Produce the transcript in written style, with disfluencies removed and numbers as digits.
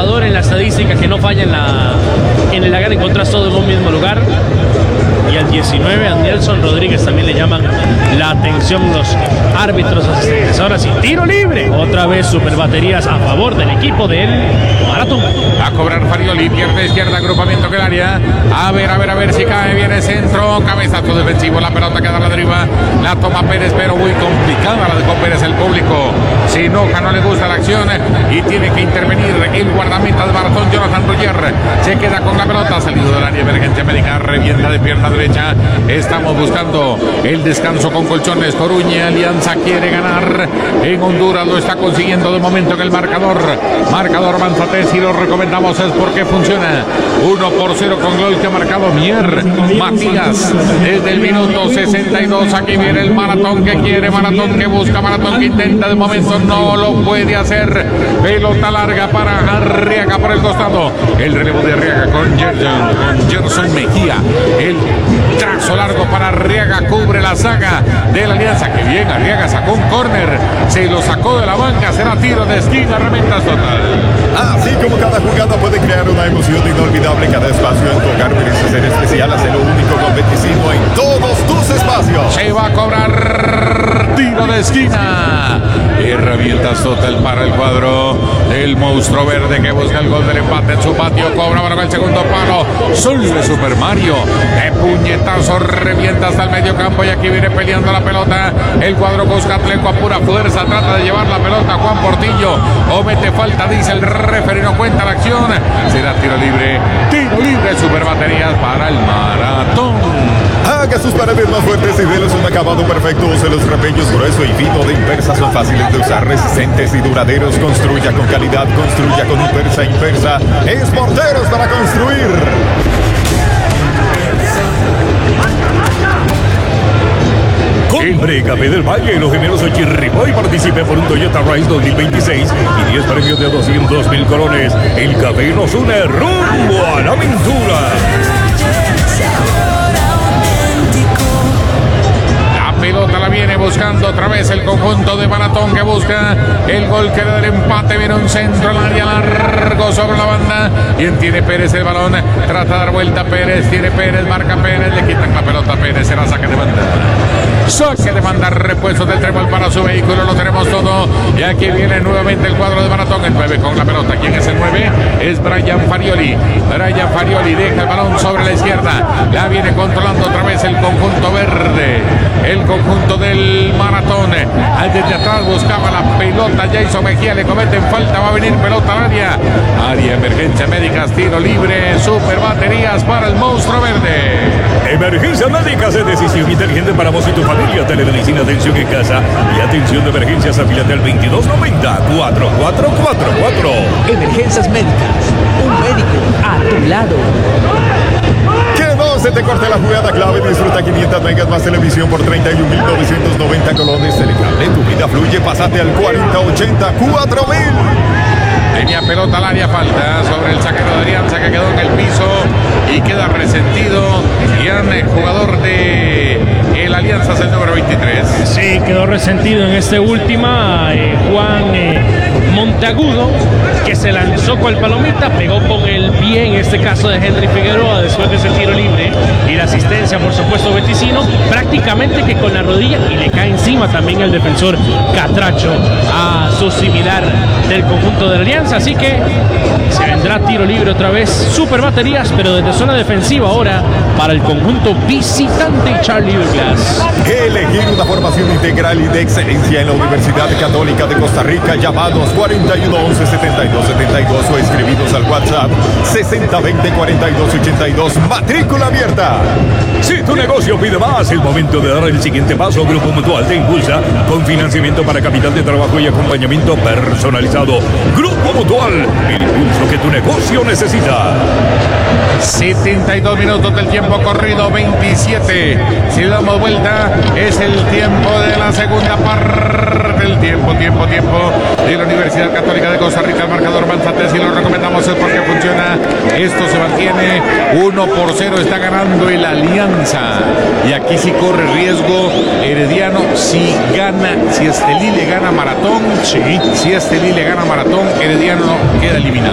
jugador en la estadística que no falla en el agarre, encontrás todo en un mismo lugar. Y al 19 a Nelson Rodríguez también le llaman la atención los árbitros asistentes. Ahora sí, tiro libre. Otra vez super baterías a favor del equipo del Maratón. Va a cobrar Farioli, pierde izquierda, agrupamiento que el área. A ver si cae, viene centro, cabezazo defensivo, la pelota queda a la deriva, la toma Pérez, pero muy complicada la dejó Pérez el público. Se enoja, no le gusta la acción y tiene que intervenir el guardameta de Maratón, Jonathan Roger. Se queda con la pelota, salido del área, emergencia médica, revienta de pierna derecha. Estamos buscando el descanso con colchones. Coruña, Alianza quiere ganar en Honduras, lo está consiguiendo de momento en el marcador Manzatesi, lo recomendamos es porque funciona. 1-0 con gol que ha marcado Mier Matías desde el minuto 62. Aquí viene el Maratón que quiere, Maratón que busca, Maratón que intenta, de momento no lo puede hacer. Pelota larga para Arriaga por el costado, el relevo de Arriaga con Gerson Mejía, el trazo largo para Arriaga, cubre la saga de la Alianza. Que bien, Arriaga sacó un córner, se lo sacó de la banca, será tiro de esquina, reventas total. Así como cada jugada puede crear una emoción inolvidable, cada espacio en tu hogar merece ser especial. Hazlo único con Beticino en todos tus espacios. Se va a cobrar tiro de esquina. Herramientas total para el cuadro del monstruo verde que busca el gol del empate en su patio. Cobra para el segundo palo. Sol de Super Mario. De puñetazo revienta hasta el medio campo y aquí viene peleando la pelota. El cuadro Cuscatleco a pura fuerza trata de llevar la pelota. Juan Portillo comete falta, dice el referee, no cuenta la acción. Será tiro libre. Tiro libre, Super Baterías para el Maratón. Haga sus paredes más fuertes y déles un acabado perfecto. Use los repeños grueso y fino de Impersa, son fáciles de usar, resistentes y duraderos. Construya con calidad, construya con Impersa. Impersa es morteros para construir. Compre Café del Valle, los gemelos Ochirripó y participe por un Toyota Rise 2026 y 10 premios de 200,000 colones. El café nos une rumbo a la aventura. Pelota la viene buscando otra vez el conjunto de Maratón que busca el gol que le da el empate. Viene un centro al área largo sobre la banda. Quien tiene Pérez el balón, trata de dar vuelta Pérez, tiene Pérez, marca Pérez, le quitan la pelota a Pérez, será saque de banda. Saque de banda, repuesto del trébol para su vehículo, lo tenemos todo. Y aquí viene nuevamente el cuadro de Maratón, el 9 con la pelota. ¿Quién es el 9? Es Brian Farioli. Brian Farioli deja el balón sobre la izquierda. La viene controlando otra vez el conjunto verde. El conjunto del Maratón. Desde atrás buscaba la pelota. Jason Mejía, le cometen falta. Va a venir pelota al área. Área, emergencia médicas, tiro libre. Super baterías para el monstruo verde. Emergencia médicas es decisión inteligente para vos y tu familia. Telemedicina, atención en casa y atención de emergencias. Afílate al 2290-4444. Emergencias médicas. Un médico a tu lado. Que no se te corte la jugada clave. Disfruta 500 megas más televisión por 31.990 colones. Telecable, tu vida fluye. Pásate al 4080 4.000. Tenía pelota al área, falta sobre el saquero de Alianza que quedó en el piso y queda resentido. Gran jugador de el Alianza, es el número 23. Sí, quedó resentido en este última. Juan Monteagudo, que se lanzó con el palomita, pegó con el pie, en este caso de Henry Figueroa, después de ese tiro libre y la asistencia, por supuesto, Beticino, prácticamente que con la rodilla, y le cae encima también el defensor Catracho a su similar del conjunto de la Alianza. Así que se vendrá tiro libre otra vez, Super Baterías, pero desde zona defensiva ahora para el conjunto visitante Charlie Douglas. Elegir una formación integral y de excelencia en la Universidad Católica de Costa Rica. Llamados 41 11 72 72 o escribidos al WhatsApp 60 20 42 82. Matrícula abierta. Si tu negocio pide más, el momento de dar el siguiente paso. Grupo Mutual te impulsa con financiamiento para capital de trabajo y acompañamiento personalizado. Grupo Mutual, el impulso que tu negocio necesita. 72 minutos del tiempo corrido, 27. Si damos vuelta, es el tiempo de la segunda parte del tiempo de la Universidad Católica de Costa Rica. El marcador Manzatesi, lo recomendamos es porque funciona. Esto se mantiene 1-0, está ganando el Alianza. Y aquí sí corre riesgo Herediano si gana, si Estelí le gana Maratón. Sí. Si Estelí le gana Maratón, Herediano queda eliminado.